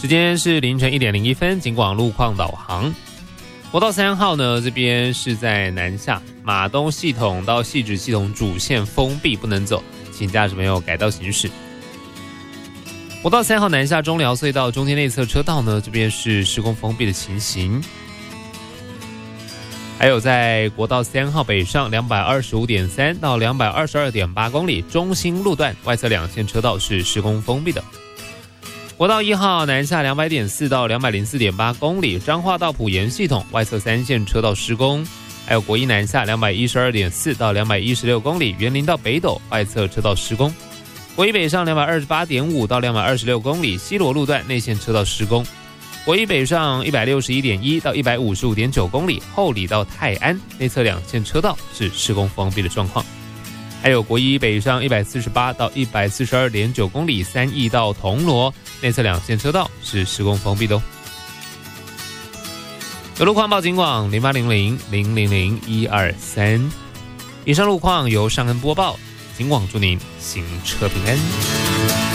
时间是凌晨1点01分，警广路况导航。国道3号呢，这边是在南下马东系统到汐止系统主线封闭，不能走，请驾驶朋友改道行驶。国道3号南下中寮隧道中间内侧车道呢，这边是施工封闭的情形。还有在国道3号北上225.3到222.8公里中心路段外侧2线车道是施工封闭的。国道1号南下200.4到204.8公里彰化到埔盐系统外侧3线车道施工。还有国一南下212.4到216公里园林到北斗外侧车道施工。国一北上228.5到226公里西螺路段内线车道施工。国一北上161.1到155.9公里后里到泰安内侧2线车道是施工封闭的状况。还有国一北上148到142.9公里三义到铜锣内侧2线车道是施工封闭的哦。有路况报警广0800-000-123。以上路况由尚恩播报，警广祝您行车平安。